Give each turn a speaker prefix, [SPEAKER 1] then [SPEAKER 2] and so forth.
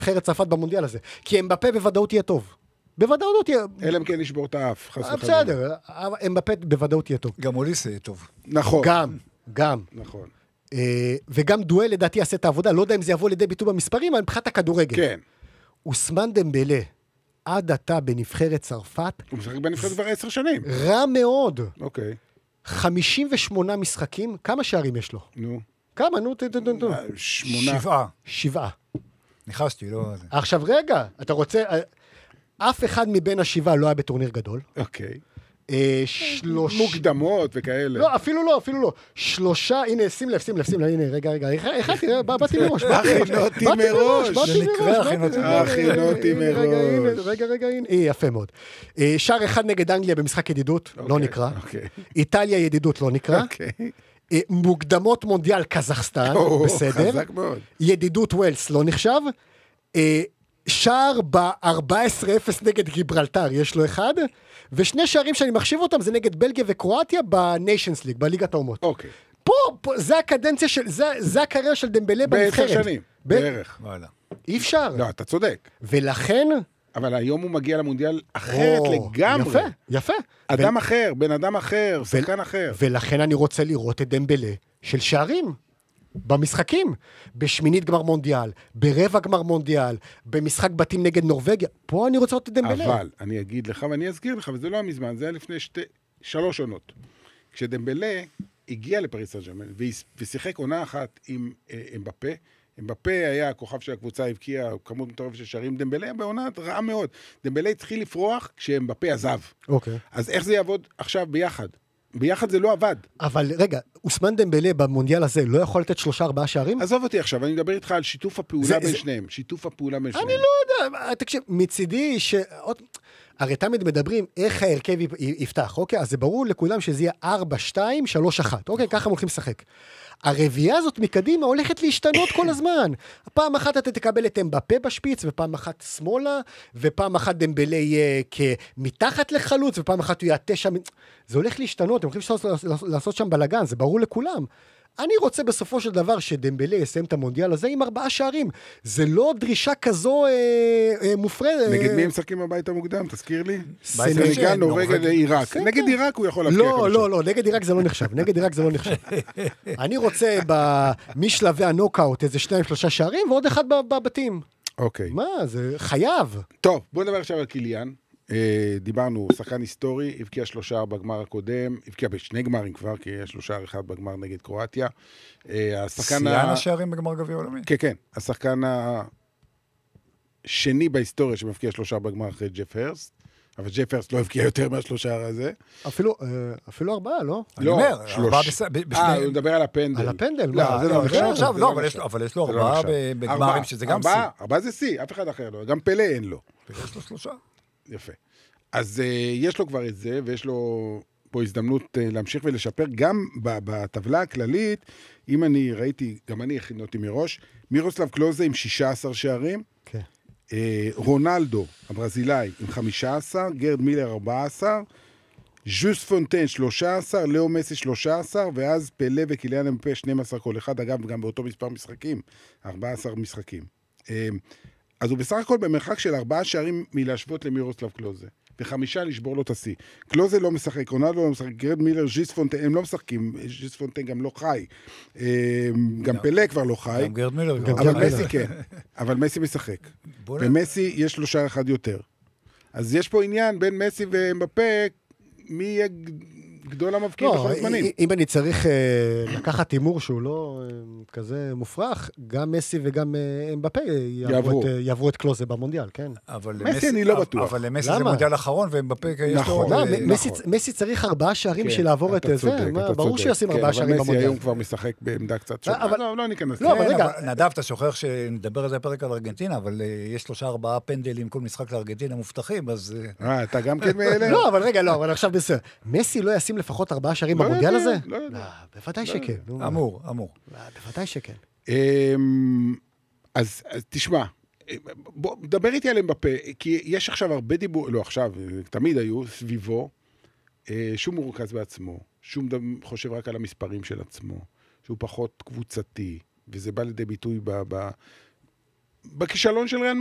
[SPEAKER 1] נבחרת צרפת במונדיאל הזה. כי אמבפה בוודאות יהיה טוב. בוודאות יהיה...
[SPEAKER 2] אלא אם כן לשבור את האף, חס וחלילה.
[SPEAKER 1] בסדר, אמבפה בוודאות יהיה טוב.
[SPEAKER 3] גם אוליס יהיה טוב.
[SPEAKER 2] נכון.
[SPEAKER 1] גם.
[SPEAKER 2] נכון.
[SPEAKER 1] וגם דואל לדעתי יעשה את העבודה, לא יודע אם זה יבוא לידי ביטוי במספרים, אבל מבחינת הכדורגל.
[SPEAKER 2] כן.
[SPEAKER 1] אוסמן דמבלה, עד עתה בנבחרת צרפת,
[SPEAKER 2] הוא משחק בנבחרת כבר 10 שנים.
[SPEAKER 1] רע מאוד.
[SPEAKER 2] אוקיי.
[SPEAKER 1] 58 משחקים, כמה שערים יש לו?
[SPEAKER 2] נו.
[SPEAKER 1] כמה? נו,
[SPEAKER 3] 7.
[SPEAKER 1] 7.
[SPEAKER 3] ניחשתי, לא...
[SPEAKER 1] עכשיו רגע, אתה רוצה... אף אחד מבין השבעה לא היה בטורניר גדול.
[SPEAKER 2] אוקיי. מוקדמות וכאלה.
[SPEAKER 1] לא, אפילו לא. 3, הנה, שים לב, הנה, רגע, באתי מראש.
[SPEAKER 2] הכינותי מראש.
[SPEAKER 1] רגע, הנה, יפה מאוד. שער אחד נגד אנגליה במשחק ידידות, לא נקרא. איטליה ידידות, לא נקרא. מוקדמות מונדיאל קזחסטן, בסדר.
[SPEAKER 2] חזק מאוד.
[SPEAKER 1] ידידות ווילס, לא נחשב. שער ב-14-0 נגד גיברלטר, יש לו אחד, ושני שערים שאני מחשיב אותם, זה נגד בלגיה וקרואטיה בניישנס ליג, בליגת האומות.
[SPEAKER 2] אוקיי.
[SPEAKER 1] פה, זה הקדנציה של, זה הקריירה של דמבלה בנבחרת.
[SPEAKER 2] ב10 שנים, בערך.
[SPEAKER 1] אי אפשר.
[SPEAKER 2] לא, אתה צודק.
[SPEAKER 1] ולכן...
[SPEAKER 2] אבל היום הוא מגיע למונדיאל אחרת לגמרי.
[SPEAKER 1] יפה.
[SPEAKER 2] אדם אחר, בן אדם אחר, שחקן אחר.
[SPEAKER 1] ולכן אני רוצה לראות את דמבלה של שערים. במשחקים, בשמינית גמר מונדיאל, ברבע גמר מונדיאל, במשחק בתים נגד נורווגיה, פה אני רוצה לראות את דמבלה.
[SPEAKER 2] אבל אני אגיד לך ואני אזכיר לך, וזה לא המזמן, זה היה לפני 3 עונות. כשדמבלה הגיע לפריס סן ז'רמן ושיחק עונה אחת עם אמבפה, אמבפה היה הכוכב של הקבוצה, הבקיע כמות מטורפת של שערים, דמבלה היה בעונה רעה מאוד. דמבלה התחיל לפרוח כשאמבפה עזב.
[SPEAKER 1] אוקיי.
[SPEAKER 2] אז איך זה יעבוד עכשיו ביחד? ביחד זה לא עבד.
[SPEAKER 1] אבל רגע, אוסמן דמבלה במונדיאל הזה לא יכול לתת 3-4 שערים?
[SPEAKER 2] עזוב אותי עכשיו, אני מדבר איתך על שיתוף הפעולה בין שניהם. שיתוף הפעולה בין שניהם.
[SPEAKER 1] אני לא יודע, תקשיב, מצידי הרי תמיד מדברים איך ההרכב יפתח, אוקיי? אז זה ברור לכולם שזה יהיה 4-2-3-1, אוקיי? ככה הם הולכים לשחק. הרביעייה הזאת מקדימה הולכת להשתנות כל הזמן. פעם אחת אתה תקבל את אמבפה בשפיץ, ופעם אחת שמאלה, ופעם אחת דמבלה יהיה מתחת לחלוץ, ופעם אחת הוא יהיה 9... זה הולך להשתנות, הם הולכים לעשות שם בלגן, זה ברור לכולם. אני רוצה בסופו של דבר שדמבלה יסיים את המונדיאל הזה עם 4 שערים. זה לא דרישה כזו מופרדת.
[SPEAKER 2] נגד מי הם משחקים הבית המוקדם? תזכיר לי.
[SPEAKER 1] סנגל,
[SPEAKER 2] נורווגיה לעיראק. נגד עיראק הוא יכול להבקיע.
[SPEAKER 1] לא, נגד עיראק זה לא נחשב. אני רוצה משלבי הנוקאוט איזה 2-3 שערים, ועוד אחד בבתים.
[SPEAKER 2] אוקיי.
[SPEAKER 1] מה, זה חייב.
[SPEAKER 2] טוב, בוא נדבר עכשיו על קיליאן. דיברנו, שחקן היסטורי, הבקיע 3 בגמר הקודם, הבקיע ב2 גמרים כבר, כי יש 3 אחד בגמר נגד קרואטיה.
[SPEAKER 3] שיאן השערים בגמר גביע עולמי.
[SPEAKER 2] כן. השחקן השני בהיסטוריה שמבקיע 3 בגמר אחרי ג'ף הרסט, אבל ג'ף הרסט לא הבקיע יותר מה3 הזה.
[SPEAKER 1] אפילו 4, לא?
[SPEAKER 2] לא,
[SPEAKER 3] 3.
[SPEAKER 2] הוא מדבר על הפנדל.
[SPEAKER 1] על הפנדל?
[SPEAKER 2] לא, זה לא נחשב.
[SPEAKER 3] אבל יש לו 4 בגמרים, שזה גם שיא.
[SPEAKER 2] 4 זה שיא, אף אחד אחר לא. גם פלא אין לו.
[SPEAKER 3] יש לו 3.
[SPEAKER 2] יפה. אז יש לו כבר את זה, ויש לו פה הזדמנות להמשיך ולשפר, גם בטבלה הכללית, אם אני ראיתי, גם אני הכינותי מראש, מירוסלב קלוזה עם 16 שערים, רונלדו, הברזילאי, עם 15, גרד מילר 14, ז'וס פונטן 13, לאו מסי 13, ואז פלא וקיליאן אמבפה 12 כל אחד, אגב, גם באותו מספר משחקים, 14 משחקים. אז הוא בסך הכל במרחק של 4 שערים מלהשוות למירוסלב קלוזה, ו5 לשבור לו את השיא. קלוזה לא משחק, רונלדו לא משחק, גרד מילר, ז'יס פונטן, הם לא משחקים, ז'יס פונטן גם לא חי, גם פלא כבר לא חי,
[SPEAKER 3] גם גרד מילר,
[SPEAKER 2] אבל מסי כן, אבל מסי משחק, ומסי יש לו שער אחד יותר. אז יש פה עניין בין מסי ואמבפה, מי יהיה גדול המבקיע בכל הזמנים.
[SPEAKER 1] אם אני צריך לקחת הימור שהוא לא כזה מופרך, גם מסי וגם אמבפה יעברו את קלוזה במונדיאל, כן?
[SPEAKER 2] מסי אני לא בטוח.
[SPEAKER 3] אבל למסי זה מונדיאל אחרון, ואמבפה יש לו...
[SPEAKER 1] מסי צריך 4 שערים בשביל לעבור את זה, ברור שישים 4 שערים במונדיאל.
[SPEAKER 2] אבל מסי היום כבר משחק בעמדה קצת שונה. לא ניכנס.
[SPEAKER 3] נדב, אתה שוכח שנדבר על זה פרק על ארגנטינה, אבל יש 3-4 פנדלים כל משחק לארגנטינה מובטחים, אז...
[SPEAKER 2] אתה גם כן מאלה?
[SPEAKER 1] לא, אבל רגע, לא, אבל עכשיו בסדר. מסי לא ישים לפחות 4 שערים במונדיאל הזה?
[SPEAKER 2] לא יודע.
[SPEAKER 1] בוודאי שכן.
[SPEAKER 3] אמור.
[SPEAKER 1] בוודאי שכן.
[SPEAKER 2] אז תשמע, בוא, דבר איתי על אמבפה, כי יש עכשיו הרבה דיבור, לא עכשיו, תמיד היו סביבו, שהוא מורכז בעצמו, שהוא חושב רק על המספרים של עצמו, שהוא פחות קבוצתי, וזה בא לידי ביטוי בכישלון של ריאל